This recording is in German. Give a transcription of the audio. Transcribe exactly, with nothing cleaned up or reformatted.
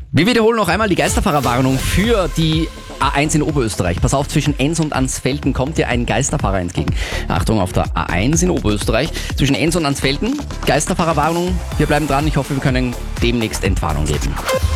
Wir wiederholen noch einmal die Geisterfahrerwarnung für die A eins in Oberösterreich. Pass auf, zwischen Enns und Ansfelden kommt dir ein Geisterfahrer entgegen. Achtung, auf der A eins in Oberösterreich. Zwischen Enns und Ansfelden, Geisterfahrerwarnung. Wir bleiben dran. Ich hoffe, wir können demnächst Entwarnung geben.